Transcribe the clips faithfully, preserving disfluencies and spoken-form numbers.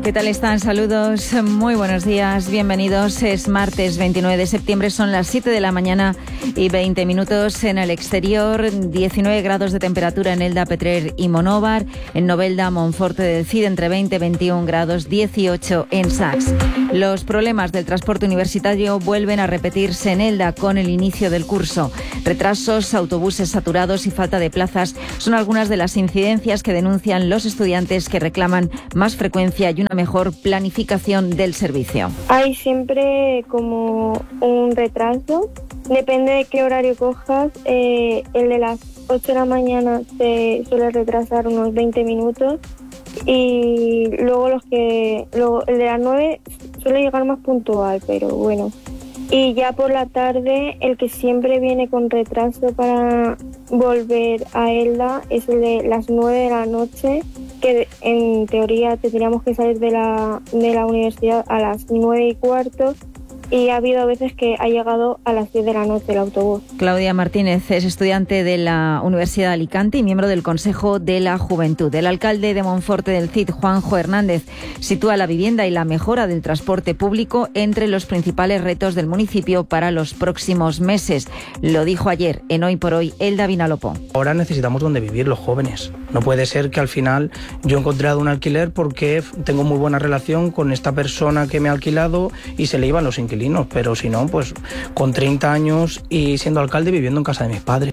¿Qué tal están? Saludos, muy buenos días, bienvenidos. Es martes veintinueve de septiembre, son las siete de la mañana y veinte minutos en el exterior, diecinueve grados de temperatura en Elda, Petrer y Monóvar, en Novelda, Monforte del Cid entre veinte y veintiún grados, dieciocho en Sax. Los problemas del transporte universitario vuelven a repetirse en Elda con el inicio del curso. Retrasos, autobuses saturados y falta de plazas son algunas de las incidencias que denuncian los estudiantes, que reclaman más frecuencia y una mejor planificación del servicio. Hay siempre como un retraso, depende de qué horario cojas. Eh, el de las ocho de la mañana se suele retrasar unos veinte minutos y luego los que luego el de las nueve suele llegar más puntual, pero bueno. Y ya por la tarde, el que siempre viene con retraso para volver a Elda es el de las nueve de la noche, que en teoría tendríamos que salir de la, de la universidad a las nueve y cuarto, y ha habido veces que ha llegado a las diez de la noche el autobús. Claudia Martínez es estudiante de la Universidad de Alicante y miembro del Consejo de la Juventud. El alcalde de Monforte del Cid, Juanjo Hernández, sitúa la vivienda y la mejora del transporte público entre los principales retos del municipio para los próximos meses. Lo dijo ayer en Hoy por Hoy Elda Vinalopó. Ahora necesitamos donde vivir los jóvenes. No puede ser que al final yo he encontrado un alquiler porque tengo muy buena relación con esta persona que me ha alquilado y se le iban los inquilinos. Pero si no, pues con treinta años y siendo alcalde viviendo en casa de mis padres.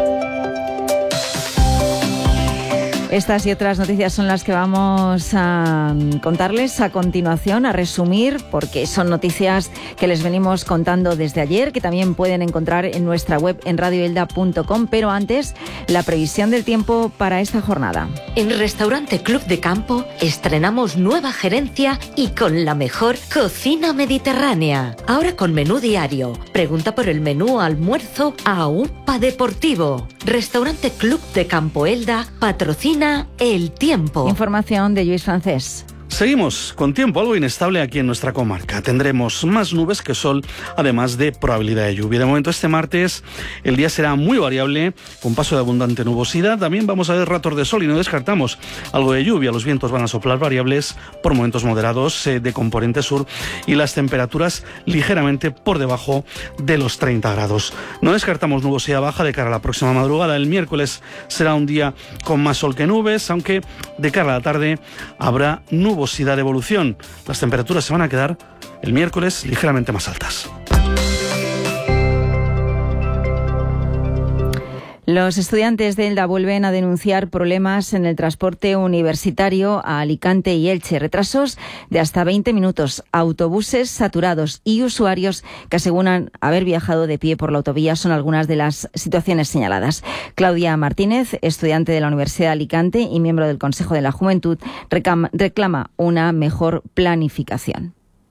Estas y otras noticias son las que vamos a contarles a continuación, a resumir, porque son noticias que les venimos contando desde ayer, que también pueden encontrar en nuestra web en radio elda punto com. Pero antes, la previsión del tiempo para esta jornada. En Restaurante Club de Campo estrenamos nueva gerencia y con la mejor cocina mediterránea. Ahora con menú diario. Pregunta por el menú almuerzo a UPA Deportivo. Restaurante Club de Campo Elda patrocina El Tiempo. Información de Lluís Francés. Seguimos con tiempo algo inestable aquí en nuestra comarca. Tendremos más nubes que sol, además de probabilidad de lluvia. De momento, este martes el día será muy variable, con paso de abundante nubosidad. También vamos a ver ratos de sol y no descartamos algo de lluvia. Los vientos van a soplar variables, por momentos moderados, eh, de componente sur, y las temperaturas ligeramente por debajo de los treinta grados. No descartamos nubosidad baja de cara a la próxima madrugada. El miércoles será un día con más sol que nubes, aunque de cara a la tarde habrá nubosidad de evolución. Las temperaturas se van a quedar el miércoles ligeramente más altas. Los estudiantes de Elda vuelven a denunciar problemas en el transporte universitario a Alicante y Elche. Retrasos de hasta veinte minutos, autobuses saturados y usuarios que aseguran haber viajado de pie por la autovía son algunas de las situaciones señaladas. Claudia Martínez, estudiante de la Universidad de Alicante y miembro del Consejo de la Juventud, reclama, reclama una mejor planificación.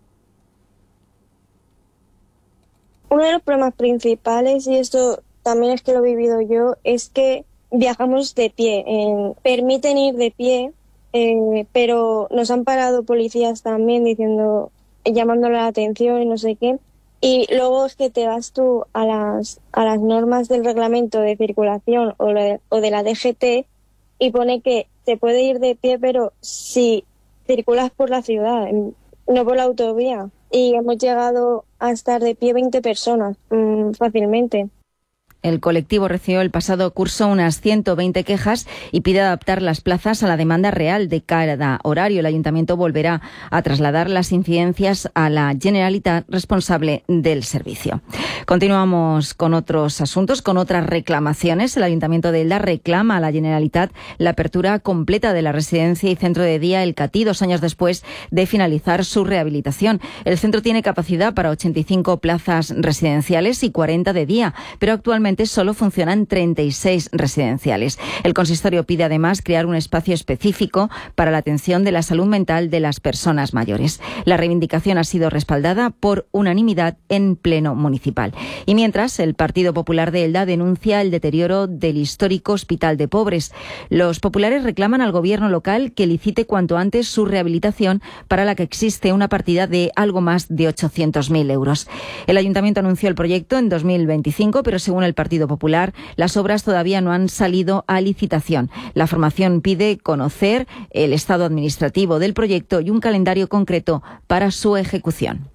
Uno de los problemas principales, y esto también es que lo he vivido yo, es que viajamos de pie. Eh, permiten ir de pie, eh, pero nos han parado policías también diciendo, llamándole la atención y no sé qué. Y luego es que te vas tú a las a las normas del reglamento de circulación o, le, o de la D G T y pone que se puede ir de pie, pero si circulas por la ciudad, no por la autovía. Y hemos llegado a estar de pie veinte personas mmm, fácilmente. El colectivo recibió el pasado curso unas ciento veinte quejas y pide adaptar las plazas a la demanda real de cada horario. El ayuntamiento volverá a trasladar las incidencias a la Generalitat, responsable del servicio. Continuamos con otros asuntos, con otras reclamaciones. El ayuntamiento de Elda reclama a la Generalitat la apertura completa de la residencia y centro de día El Catí, dos años después de finalizar su rehabilitación. El centro tiene capacidad para ochenta y cinco plazas residenciales y cuarenta de día, pero actualmente solo funcionan treinta y seis residenciales. El consistorio pide además crear un espacio específico para la atención de la salud mental de las personas mayores. La reivindicación ha sido respaldada por unanimidad en pleno municipal. Y mientras, el Partido Popular de Elda denuncia el deterioro del histórico Hospital de Pobres. Los populares reclaman al gobierno local que licite cuanto antes su rehabilitación, para la que existe una partida de algo más de ochocientos mil euros. El ayuntamiento anunció el proyecto en dos mil veinticinco, pero según el Partido Popular, las obras todavía no han salido a licitación. La formación pide conocer el estado administrativo del proyecto y un calendario concreto para su ejecución.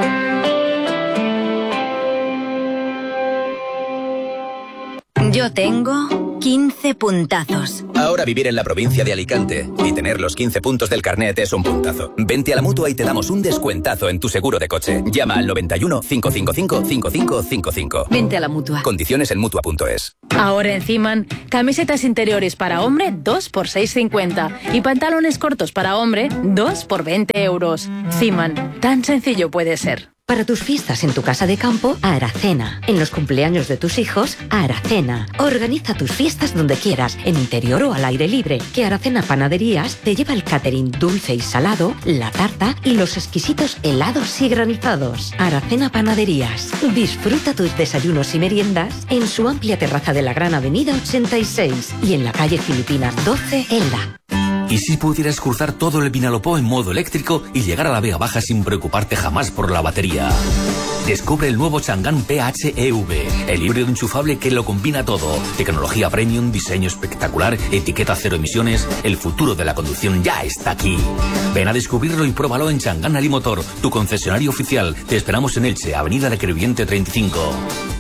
Yo tengo quince puntazos. Ahora vivir en la provincia de Alicante y tener los quince puntos del carnet es un puntazo. Vente a la Mutua y te damos un descuentazo en tu seguro de coche. Llama al noventa y uno, cinco cinco cinco, cinco cinco cinco cinco. Vente a la Mutua. Condiciones en Mutua punto es. Ahora en Ciman, camisetas interiores para hombre dos por seis cincuenta y pantalones cortos para hombre dos por veinte euros. Ciman, tan sencillo puede ser. Para tus fiestas en tu casa de campo, Aracena. En los cumpleaños de tus hijos, Aracena. Organiza tus fiestas donde quieras, en interior o al aire libre. Que Aracena Panaderías te lleva el catering dulce y salado, la tarta y los exquisitos helados y granizados. Aracena Panaderías. Disfruta tus desayunos y meriendas en su amplia terraza de la Gran Avenida ochenta y seis y en la calle Filipinas doce, Elda. ¿Y si pudieras cruzar todo el Vinalopó en modo eléctrico y llegar a la Vega Baja sin preocuparte jamás por la batería? Descubre el nuevo Chang'an P H E V, el híbrido enchufable que lo combina todo. Tecnología premium, diseño espectacular, etiqueta cero emisiones. El futuro de la conducción ya está aquí. Ven a descubrirlo y pruébalo en Chang'an Alimotor, tu concesionario oficial. Te esperamos en Elche, Avenida de Crevillente treinta y cinco.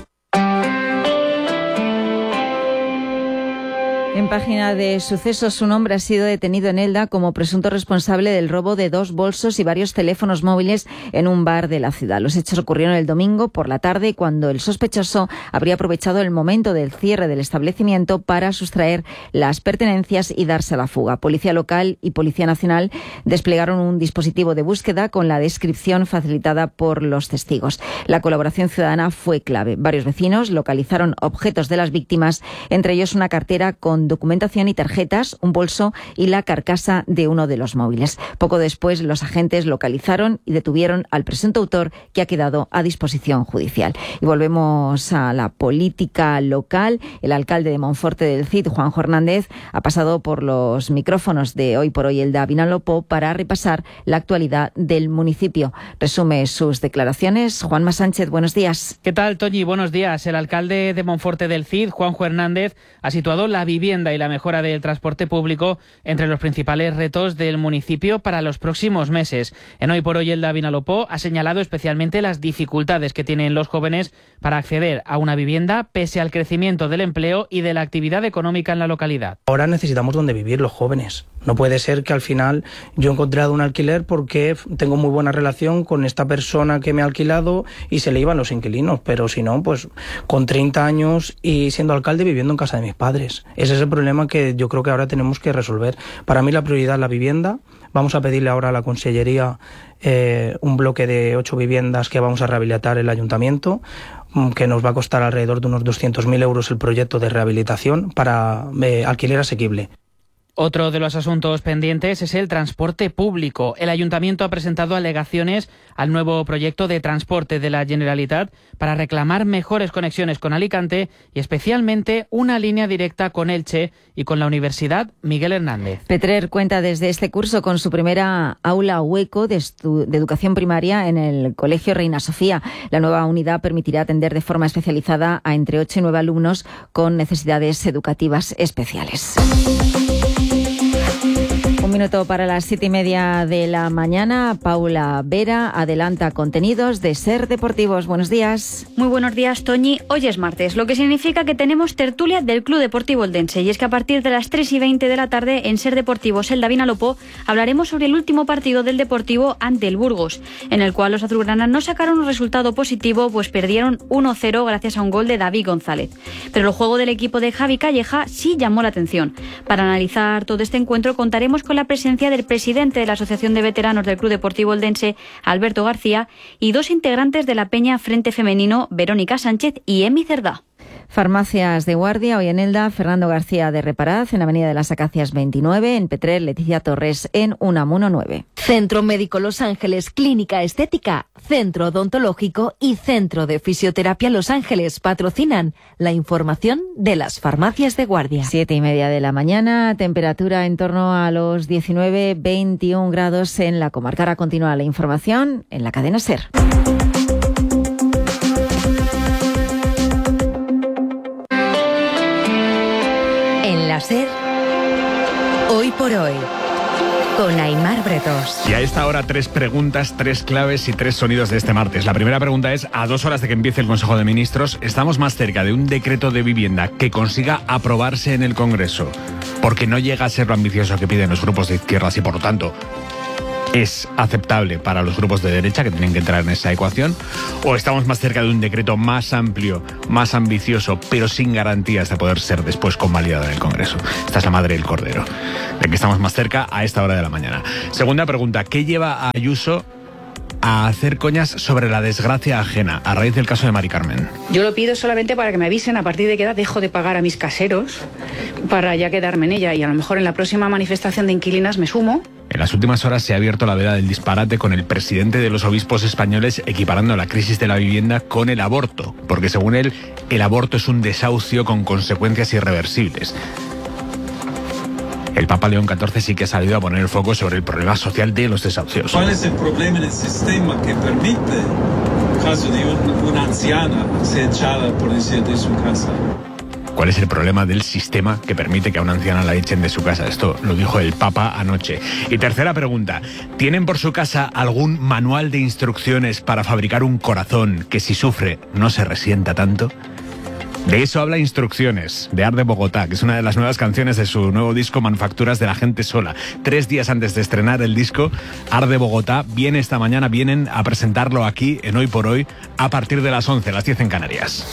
En página de sucesos, un hombre ha sido detenido en Elda como presunto responsable del robo de dos bolsos y varios teléfonos móviles en un bar de la ciudad. Los hechos ocurrieron el domingo por la tarde, cuando el sospechoso habría aprovechado el momento del cierre del establecimiento para sustraer las pertenencias y darse a la fuga. Policía local y Policía Nacional desplegaron un dispositivo de búsqueda con la descripción facilitada por los testigos. La colaboración ciudadana fue clave. Varios vecinos localizaron objetos de las víctimas, entre ellos una cartera con documentación y tarjetas, un bolso y la carcasa de uno de los móviles. Poco después, los agentes localizaron y detuvieron al presunto autor, que ha quedado a disposición judicial. Y volvemos a la política local. El alcalde de Monforte del Cid, Juanjo Hernández, ha pasado por los micrófonos de Hoy por Hoy Elda Vinalopó para repasar la actualidad del municipio. Resume sus declaraciones Juanma Sánchez. Buenos días. ¿Qué tal, Toñi? Buenos días. El alcalde de Monforte del Cid, Juanjo Hernández, ha situado la vivienda y la mejora del transporte público entre los principales retos del municipio para los próximos meses. En Hoy por Hoy Elda Vinalopó ha señalado especialmente las dificultades que tienen los jóvenes para acceder a una vivienda pese al crecimiento del empleo y de la actividad económica en la localidad. Ahora necesitamos donde vivir los jóvenes. No puede ser que al final yo he encontrado un alquiler porque tengo muy buena relación con esta persona que me ha alquilado y se le iban los inquilinos, pero si no, pues con treinta años y siendo alcalde viviendo en casa de mis padres. Ese es el problema que yo creo que ahora tenemos que resolver. Para mí la prioridad es la vivienda. Vamos a pedirle ahora a la Consellería eh, un bloque de ocho viviendas que vamos a rehabilitar el ayuntamiento, que nos va a costar alrededor de unos doscientos mil euros el proyecto de rehabilitación para eh, alquiler asequible. Otro de los asuntos pendientes es el transporte público. El Ayuntamiento ha presentado alegaciones al nuevo proyecto de transporte de la Generalitat para reclamar mejores conexiones con Alicante y especialmente una línea directa con Elche y con la Universidad Miguel Hernández. Petrer cuenta desde este curso con su primera aula hueco de, de educación primaria en el Colegio Reina Sofía. La nueva unidad permitirá atender de forma especializada a entre ocho y nueve alumnos con necesidades educativas especiales. Un minuto para las siete y media de la mañana. Paula Vera adelanta contenidos de Ser Deportivos. Buenos días. Muy buenos días, Toñi. Hoy es martes, lo que significa que tenemos tertulia del Club Deportivo Eldense. Y es que a partir de las tres y veinte de la tarde en Ser Deportivos Elda Vinalopó hablaremos sobre el último partido del Deportivo ante el Burgos, en el cual los azulgranas no sacaron un resultado positivo, pues perdieron uno cero gracias a un gol de David González. Pero el juego del equipo de Javi Calleja sí llamó la atención. Para analizar todo este encuentro contaremos con la presencia del presidente de la Asociación de Veteranos del Club Deportivo Eldense, Alberto García, y dos integrantes de la Peña Frente Femenino, Verónica Sánchez y Emi Cerdá. Farmacias de Guardia, hoy en Elda, Fernando García de Reparaz, en Avenida de las Acacias veintinueve, en Petrer, Leticia Torres, en Unamuno nueve. Centro Médico Los Ángeles, Clínica Estética, Centro Odontológico y Centro de Fisioterapia Los Ángeles patrocinan la información de las farmacias de Guardia. Siete y media de la mañana, temperatura en torno a los diecinueve, veintiún grados en la comarca. Ahora continúa la información en la cadena SER. ser Hoy por Hoy, con Aimar Bretos. Y a esta hora, tres preguntas, tres claves y tres sonidos de este martes. La primera pregunta es, a dos horas de que empiece el Consejo de Ministros, ¿estamos más cerca de un decreto de vivienda que consiga aprobarse en el Congreso? Porque no llega a ser lo ambicioso que piden los grupos de izquierdas y, por lo tanto, es aceptable para los grupos de derecha que tienen que entrar en esa ecuación, o estamos más cerca de un decreto más amplio, más ambicioso, pero sin garantías de poder ser después convalidado en el Congreso. Esta es la madre del cordero, de que estamos más cerca a esta hora de la mañana. Segunda pregunta, ¿qué lleva a Ayuso a hacer coñas sobre la desgracia ajena a raíz del caso de Mari Carmen? Yo lo pido solamente para que me avisen a partir de qué edad dejo de pagar a mis caseros para ya quedarme en ella, y a lo mejor en la próxima manifestación de inquilinas me sumo. En las últimas horas se ha abierto la veda del disparate con el presidente de los obispos españoles equiparando la crisis de la vivienda con el aborto, porque según él, el aborto es un desahucio con consecuencias irreversibles. El Papa León catorce sí que ha salido a poner el foco sobre el problema social de los desahucios. ¿Cuál es el problema en el sistema que permite, en caso de un, una anciana, ser echada, por decir, de su casa? ¿Cuál es el problema del sistema que permite que a una anciana la echen de su casa? Esto lo dijo el Papa anoche. Y tercera pregunta, ¿tienen por su casa algún manual de instrucciones para fabricar un corazón que si sufre no se resienta tanto? De eso habla Instrucciones, de Arde Bogotá, que es una de las nuevas canciones de su nuevo disco Manufacturas de la Gente Sola. Tres días antes de estrenar el disco, Arde Bogotá viene esta mañana, vienen a presentarlo aquí en Hoy por Hoy a partir de las once, las diez en Canarias.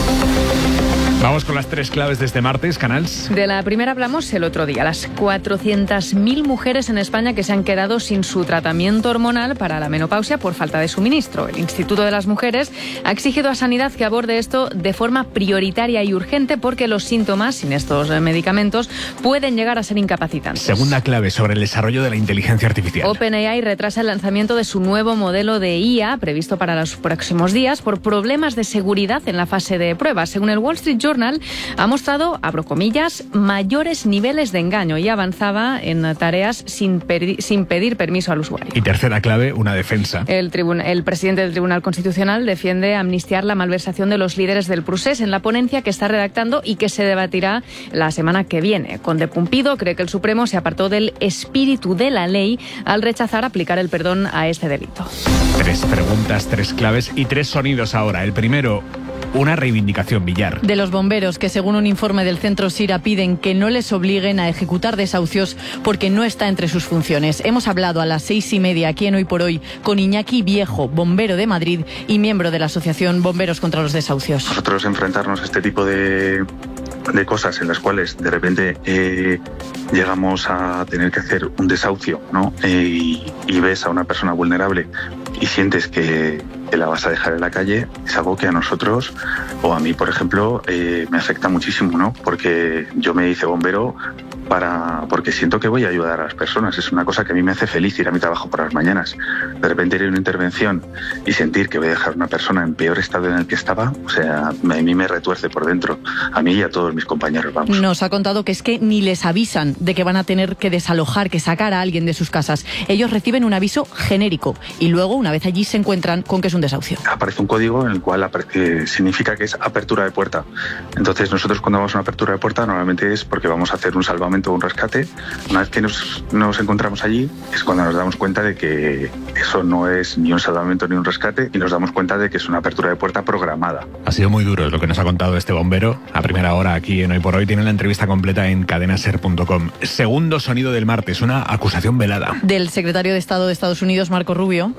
Vamos con las tres claves de este martes, Canals. De la primera hablamos el otro día, las cuatrocientas mil mujeres en España que se han quedado sin su tratamiento hormonal para la menopausia por falta de suministro. El Instituto de las Mujeres ha exigido a Sanidad que aborde esto de forma prioritaria y urgente porque los síntomas sin estos medicamentos pueden llegar a ser incapacitantes. Segunda clave sobre el desarrollo de la inteligencia artificial. OpenAI retrasa el lanzamiento de su nuevo modelo de I A previsto para los próximos días por problemas de seguridad en la fase de pruebas. Según el Wall Street Journal, ha mostrado, abro comillas, mayores niveles de engaño y avanzaba en tareas sin, sin pedir permiso al usuario. Y tercera clave, una defensa. El, tribun el presidente del Tribunal Constitucional defiende amnistiar la malversación de los líderes del Procés en la ponencia que está redactando y que se debatirá la semana que viene. Conde Pumpido cree que el Supremo se apartó del espíritu de la ley al rechazar aplicar el perdón a este delito. Tres preguntas, tres claves y tres sonidos ahora. El primero, una reivindicación, Villar. De los bomberos que, según un informe del Centro Sira, piden que no les obliguen a ejecutar desahucios porque no está entre sus funciones. Hemos hablado a las seis y media aquí en Hoy por Hoy con Iñaki Viejo, bombero de Madrid y miembro de la Asociación Bomberos contra los Desahucios. Nosotros enfrentarnos a este tipo de, de cosas en las cuales de repente eh, llegamos a tener que hacer un desahucio, ¿no? Eh, y, y ves a una persona vulnerable y sientes que, que la vas a dejar en la calle, es algo que a nosotros, o a mí, por ejemplo, eh, me afecta muchísimo, ¿no? Porque yo me hice bombero para porque siento que voy a ayudar a las personas. Es una cosa que a mí me hace feliz ir a mi trabajo por las mañanas. De repente ir a una intervención y sentir que voy a dejar a una persona en peor estado en el que estaba, o sea, a mí me retuerce por dentro. A mí y a todos mis compañeros, vamos. Nos ha contado que es que ni les avisan de que van a tener que desalojar, que sacar a alguien de sus casas. Ellos reciben un aviso genérico y luego, una vez allí, se encuentran con que es un desahucio. Aparece un código en el cual eh, significa que es apertura de puerta. Entonces nosotros cuando vamos a una apertura de puerta normalmente es porque vamos a hacer un salvamento o un rescate. Una vez que nos, nos encontramos allí es cuando nos damos cuenta de que eso no es ni un salvamento ni un rescate y nos damos cuenta de que es una apertura de puerta programada. Ha sido muy duro lo que nos ha contado este bombero a primera hora aquí en Hoy por Hoy. Tiene la entrevista completa en cadena ser punto com. Segundo sonido del martes, una acusación velada. Del secretario de Estado de Estados Unidos, Marco Rubio,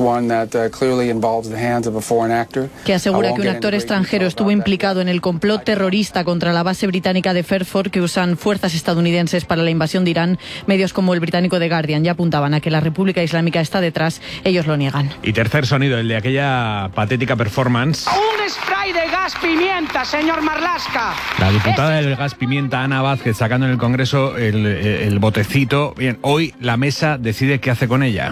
que asegura que un actor extranjero estuvo implicado en el complot terrorista contra la base británica de Fairford que usan fuerzas estadounidenses para la invasión de Irán. Medios como el británico The Guardian ya apuntaban a que la República Islámica está detrás. Ellos lo niegan. Y tercer sonido, el de aquella patética performance. Un spray de gas pimienta, señor Marlaska. La diputada del gas pimienta, Ana Vázquez, sacando en el Congreso el, el botecito. Bien, hoy la mesa decide qué hace con ella.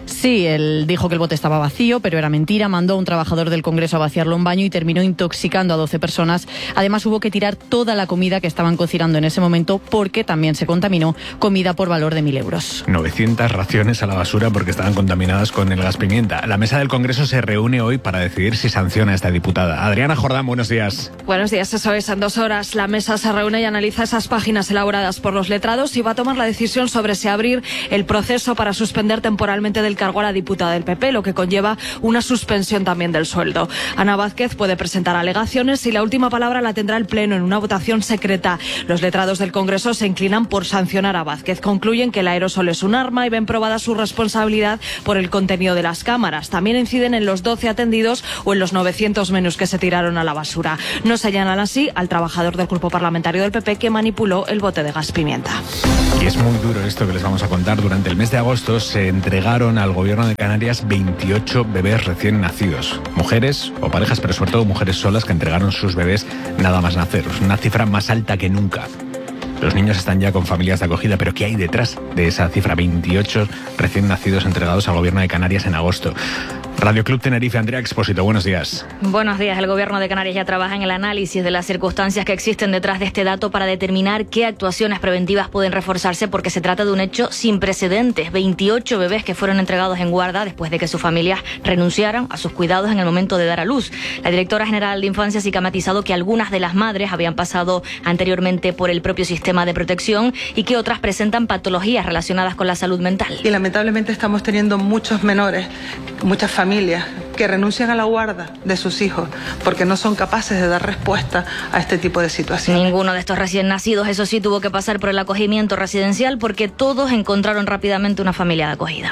Sí, él dijo que el bote estaba vacío, pero era mentira. Mandó a un trabajador del Congreso a vaciarlo en un baño y terminó intoxicando a doce personas. Además, hubo que tirar toda la comida que estaban cocinando en ese momento porque también se contaminó comida por valor de mil euros. novecientas raciones a la basura porque estaban contaminadas con el gas pimienta. La mesa del Congreso se reúne hoy para decidir si sanciona a esta diputada. Adriana Jordán, buenos días. Buenos días, eso es. En dos horas la mesa se reúne y analiza esas páginas elaboradas por los letrados y va a tomar la decisión sobre si abrir el proceso para suspender temporalmente del cargo a la diputada del P P, lo que conlleva una suspensión también del sueldo. Ana Vázquez puede presentar alegaciones y la última palabra la tendrá el Pleno en una votación secreta. Los letrados del Congreso se inclinan por sancionar a Vázquez. Concluyen que el aerosol es un arma y ven probada su responsabilidad por el contenido de las cámaras. También inciden en los doce atendidos o en los novecientos menús que se tiraron a la basura. No señalan así al trabajador del grupo parlamentario del P P que manipuló el bote de gas pimienta. Y es muy duro esto que les vamos a contar. Durante el mes de agosto se entregaron al gobierno de Canarias veintiocho bebés recién nacidos. Mujeres o parejas, pero sobre todo mujeres solas que entregaron sus bebés nada más nacer. Una cifra más alta que nunca. Los niños están ya con familias de acogida, pero ¿qué hay detrás de esa cifra? veintiocho recién nacidos entregados al gobierno de Canarias en agosto. Radio Club Tenerife, Andrea Expósito, buenos días. Buenos días. El gobierno de Canarias ya trabaja en el análisis de las circunstancias que existen detrás de este dato para determinar qué actuaciones preventivas pueden reforzarse, porque se trata de un hecho sin precedentes. veintiocho bebés que fueron entregados en guarda después de que sus familias renunciaran a sus cuidados en el momento de dar a luz. La directora general de Infancia sí que ha matizado que algunas de las madres habían pasado anteriormente por el propio sistema de protección y que otras presentan patologías relacionadas con la salud mental. Y lamentablemente estamos teniendo muchos menores, muchas familias familias que renuncian a la guarda de sus hijos porque no son capaces de dar respuesta a este tipo de situaciones. Ninguno de estos recién nacidos, eso sí, tuvo que pasar por el acogimiento residencial porque todos encontraron rápidamente una familia de acogida.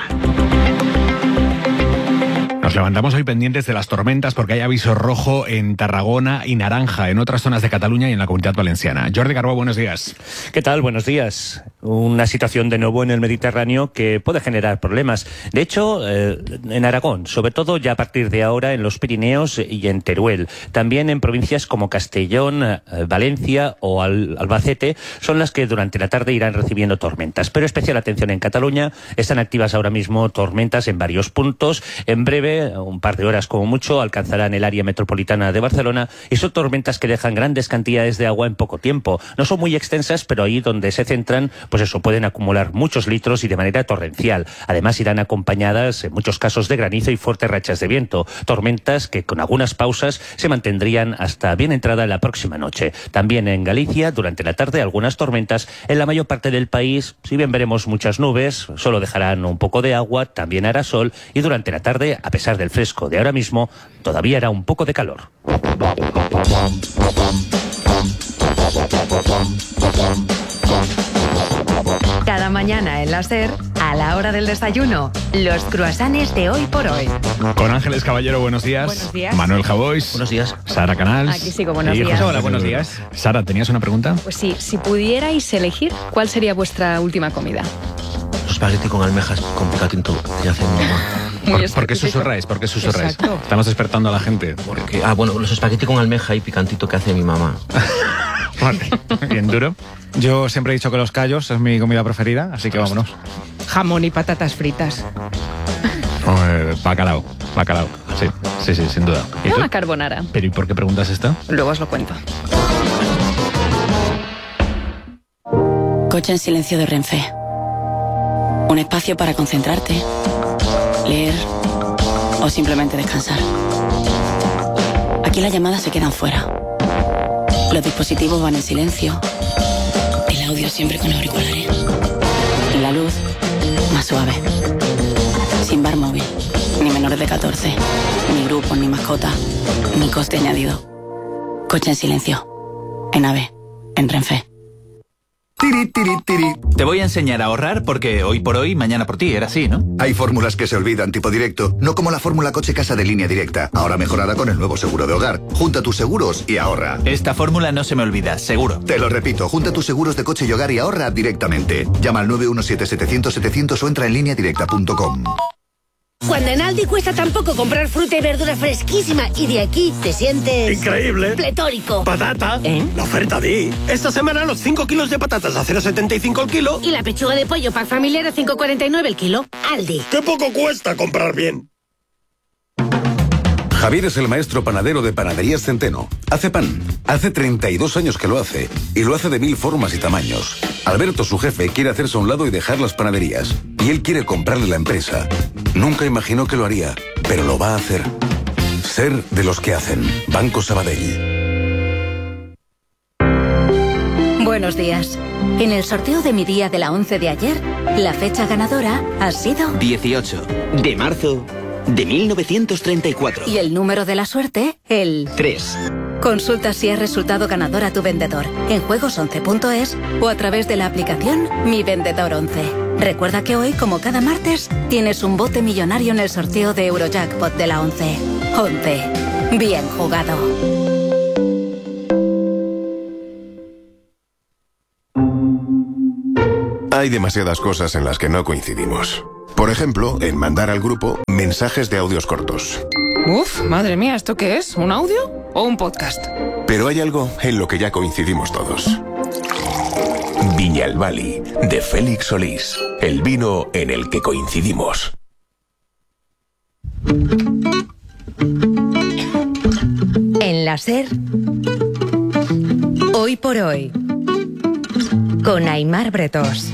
Nos levantamos hoy pendientes de las tormentas porque hay aviso rojo en Tarragona y naranja en otras zonas de Cataluña y en la Comunidad Valenciana. Jordi Carbó, buenos días. ¿Qué tal? Buenos días. Una situación de nuevo en el Mediterráneo que puede generar problemas. De hecho, eh, en Aragón, sobre todo ya a partir de ahora en los Pirineos y en Teruel. También en provincias como Castellón, eh, Valencia o Al- Albacete son las que durante la tarde irán recibiendo tormentas. Pero especial atención en Cataluña. Están activas ahora mismo tormentas en varios puntos. En breve, un par de horas como mucho, alcanzarán el área metropolitana de Barcelona y son tormentas que dejan grandes cantidades de agua en poco tiempo. No son muy extensas, pero ahí donde se centran, pues eso, pueden acumular muchos litros y de manera torrencial. Además irán acompañadas en muchos casos de granizo y fuertes rachas de viento. Tormentas que con algunas pausas se mantendrían hasta bien entrada la próxima noche. También en Galicia, durante la tarde, algunas tormentas. En la mayor parte del país, si bien veremos muchas nubes, solo dejarán un poco de agua, también hará sol y durante la tarde, a pesar del fresco de ahora mismo, todavía hará un poco de calor. Cada mañana en la SER, a la hora del desayuno, los croissants de hoy por hoy. Con Ángeles Caballero, buenos días. Buenos días. Manuel Javois. Buenos días. Sara Canals. Aquí sigo, buenos y días. José Hola, Manuel. buenos días. Sara, ¿tenías una pregunta? Pues sí, si pudierais elegir, ¿cuál sería vuestra última comida? Espagueti con almejas con picatinto que hace mi mamá. ¿Por, ¿Por qué susurráis? ¿Por qué susurráis? Exacto. Estamos despertando a la gente. Porque, ah, bueno, los espagueti con almeja y picantito que hace mi mamá. Vale. Bien duro. Yo siempre he dicho que los callos es mi comida preferida, así que vámonos. Jamón y patatas fritas. Oh, eh, bacalao, bacalao. Sí, sí, sí, sin duda. ¿Y Yo tú? una carbonara. ¿Pero y por qué preguntas esto? Luego os lo cuento. Coche en silencio de Renfe. Un espacio para concentrarte, leer o simplemente descansar. Aquí las llamadas se quedan fuera. Los dispositivos van en silencio. El audio siempre con auriculares. Y la luz más suave. Sin bar móvil, ni menores de catorce, ni grupos, ni mascotas, ni coste añadido. Coche en silencio. En AVE, en Renfe. Tiri, tiri, tiri. Te voy a enseñar a ahorrar porque hoy por hoy, mañana por ti, era así, ¿no? Hay fórmulas que se olvidan tipo directo, no como la fórmula coche-casa de Línea Directa, ahora mejorada con el nuevo seguro de hogar. Junta tus seguros y ahorra. Esta fórmula no se me olvida, seguro. Te lo repito, junta tus seguros de coche y hogar y ahorra directamente. Llama al nueve uno siete, setecientos, setecientos o entra en línea directa punto com. Cuando en Aldi cuesta tan poco comprar fruta y verdura fresquísima y de aquí te sientes... ¡increíble! ¡Pletórico! ¡Patata! ¿Eh? La oferta Di. Esta semana los cinco kilos de patatas a cero coma setenta y cinco el kilo. Y la pechuga de pollo pack familiar a cinco coma cuarenta y nueve el kilo. Aldi. ¡Qué poco cuesta comprar bien! Javier es el maestro panadero de Panaderías Centeno. Hace pan. Hace treinta y dos años que lo hace. Y lo hace de mil formas y tamaños. Alberto, su jefe, quiere hacerse a un lado y dejar las panaderías. Y él quiere comprarle la empresa. Nunca imaginó que lo haría, pero lo va a hacer. Ser de los que hacen. Banco Sabadell. Buenos días. En el sorteo de mi día de la once de ayer, la fecha ganadora ha sido... dieciocho de marzo de mil novecientos treinta y cuatro. Y el número de la suerte, el... tres. Consulta si has resultado ganador a tu vendedor en juegos once punto es o a través de la aplicación Mi Vendedor once. Recuerda que hoy, como cada martes, tienes un bote millonario en el sorteo de Eurojackpot de la once. once. Bien jugado. Hay demasiadas cosas en las que no coincidimos. Por ejemplo, en mandar al grupo mensajes de audios cortos. Uf, madre mía, ¿esto qué es? ¿Un audio o un podcast? Pero hay algo en lo que ya coincidimos todos. Viñalbali, de Félix Solís. El vino en el que coincidimos. En la SER, Hoy por Hoy, con Aimar Bretós.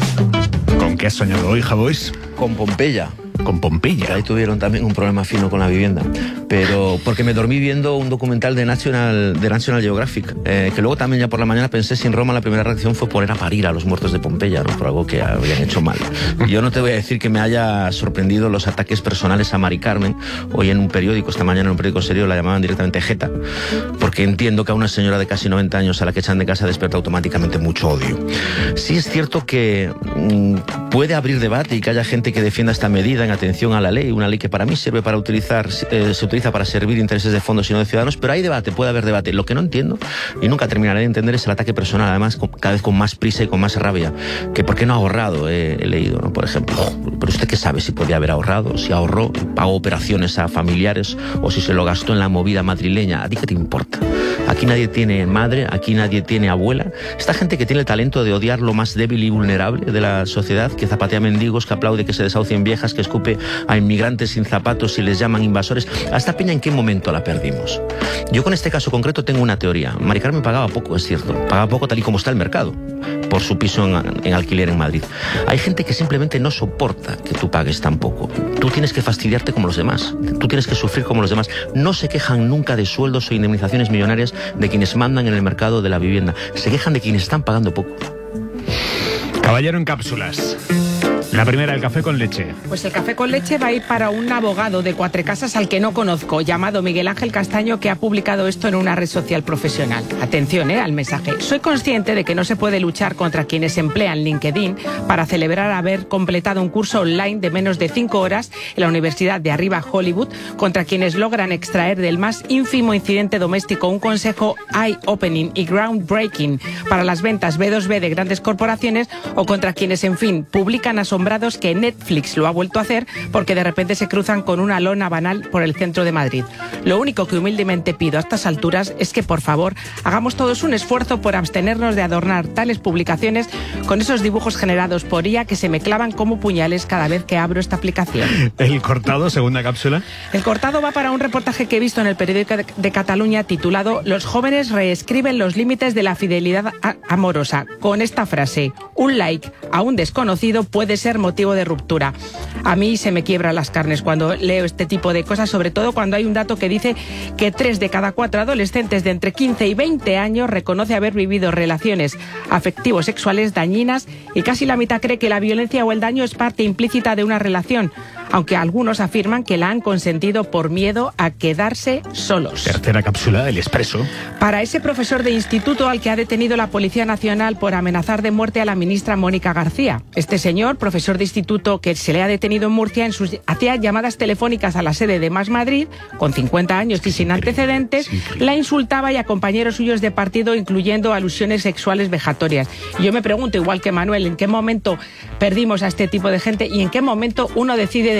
¿Con qué has soñado hoy, Javois? Con Pompeya. Con Pompeya. Ahí tuvieron también un problema fino con la vivienda. Pero porque me dormí viendo un documental de National, de National Geographic, eh, que luego también ya por la mañana pensé si en Roma la primera reacción fue poner a parir a los muertos de Pompeya, ¿no? Por algo que habían hecho mal. Yo no te voy a decir que me haya sorprendido los ataques personales a Mari Carmen. Hoy en un periódico, esta mañana en un periódico serio, la llamaban directamente Jeta, porque entiendo que a una señora de casi noventa años a la que echan de casa despierta automáticamente mucho odio. Sí es cierto que mmm, puede abrir debate y que haya gente que defienda esta medida en atención a la ley, una ley que para mí sirve para utilizar, eh, se utiliza para servir intereses de fondos y no de ciudadanos, pero hay debate, puede haber debate. Lo que no entiendo, y nunca terminaré de entender, es el ataque personal, además con, cada vez con más prisa y con más rabia, que por qué no ha ahorrado, eh, he leído, ¿no? Por ejemplo. Pero usted qué sabe si podía haber ahorrado, si ahorró, pagó operaciones a familiares o si se lo gastó en la movida madrileña. ¿A ti qué te importa? Aquí nadie tiene madre, aquí nadie tiene abuela. Esta gente que tiene el talento de odiar lo más débil y vulnerable de la sociedad, que zapatea mendigos, que aplaude que se desahucien viejas, que escupe a inmigrantes sin zapatos y les llaman invasores. ¿A esta peña en qué momento la perdimos? Yo con este caso concreto tengo una teoría. Mari Carmen pagaba poco, es cierto. Pagaba poco tal y como está el mercado, por su piso en, en alquiler en Madrid. Hay gente que simplemente no soporta que tú pagues tan poco. Tú tienes que fastidiarte como los demás. Tú tienes que sufrir como los demás. No se quejan nunca de sueldos o indemnizaciones millonarias de quienes mandan en el mercado de la vivienda. Se quejan de quienes están pagando poco. Caballero en cápsulas. La primera, el café con leche. Pues el café con leche va a ir para un abogado de Cuatrecasas al que no conozco, llamado Miguel Ángel Castaño, que ha publicado esto en una red social profesional. Atención, eh, al mensaje. Soy consciente de que no se puede luchar contra quienes emplean LinkedIn para celebrar haber completado un curso online de menos de cinco horas en la Universidad de Arriba Hollywood, contra quienes logran extraer del más ínfimo incidente doméstico un consejo eye-opening y groundbreaking para las ventas B dos B de grandes corporaciones, o contra quienes, en fin, publican asombrados que Netflix lo ha vuelto a hacer porque de repente se cruzan con una lona banal por el centro de Madrid. Lo único que humildemente pido a estas alturas es que, por favor, hagamos todos un esfuerzo por abstenernos de adornar tales publicaciones con esos dibujos generados por I A que se me clavan como puñales cada vez que abro esta aplicación. ¿El cortado, segunda cápsula? El cortado va para un reportaje que he visto en el periódico de Cataluña titulado «Los jóvenes reescriben los límites de la fidelidad amorosa», con esta frase: un like a un desconocido puede ser motivo de ruptura. A mí se me quiebran las carnes cuando leo este tipo de cosas, sobre todo cuando hay un dato que dice que tres de cada cuatro adolescentes de entre quince y veinte años reconoce haber vivido relaciones afectivos sexuales dañinas, y casi la mitad cree que la violencia o el daño es parte implícita de una relación, aunque algunos afirman que la han consentido por miedo a quedarse solos. Tercera cápsula, el expreso. Para ese profesor de instituto al que ha detenido la Policía Nacional por amenazar de muerte a la ministra Mónica García. Este señor, profesor de instituto que se le ha detenido en Murcia, en sus, hacía llamadas telefónicas a la sede de Más Madrid, con cincuenta años y sin antecedentes, la insultaba y a compañeros suyos de partido, incluyendo alusiones sexuales vejatorias. Y yo me pregunto, igual que Manuel, ¿en qué momento perdimos a este tipo de gente y en qué momento uno decide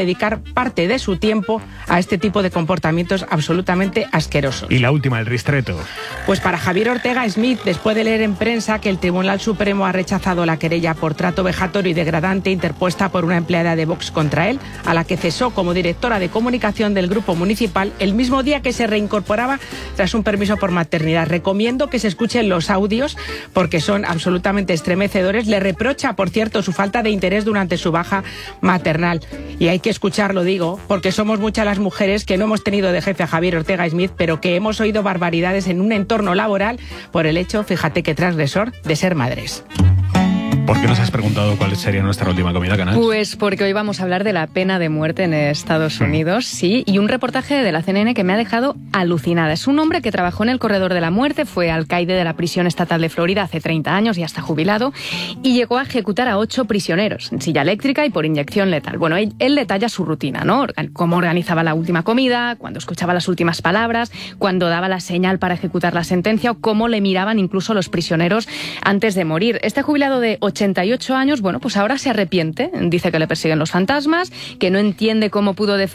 dedicar parte de su tiempo a este tipo de comportamientos absolutamente asquerosos. Y la última, el ristreto. Pues para Javier Ortega Smith, después de leer en prensa que el Tribunal Supremo ha rechazado la querella por trato vejatorio y degradante interpuesta por una empleada de Vox contra él, a la que cesó como directora de comunicación del Grupo Municipal el mismo día que se reincorporaba tras un permiso por maternidad. Recomiendo que se escuchen los audios porque son absolutamente estremecedores. Le reprocha, por cierto, su falta de interés durante su baja maternal. Y hay que escucharlo, digo, porque somos muchas las mujeres que no hemos tenido de jefe a Javier Ortega Smith, pero que hemos oído barbaridades en un entorno laboral por el hecho, fíjate que transgresor, de ser madres. ¿Por qué nos has preguntado cuál sería nuestra última comida, Canal? Pues porque hoy vamos a hablar de la pena de muerte en Estados Unidos, sí, y un reportaje de la C N N que me ha dejado alucinada. Es un hombre que trabajó en el corredor de la muerte, fue alcaide de la prisión estatal de Florida hace treinta años y hasta jubilado, y llegó a ejecutar a ocho prisioneros en silla eléctrica y por inyección letal. Bueno, él, él detalla su rutina, ¿no? Cómo organizaba la última comida, cuando escuchaba las últimas palabras, cuando daba la señal para ejecutar la sentencia o cómo le miraban incluso los prisioneros antes de morir. Este jubilado de ochenta y ocho años, bueno, pues ahora se arrepiente, dice que le persiguen los fantasmas, que no entiende cómo pudo defender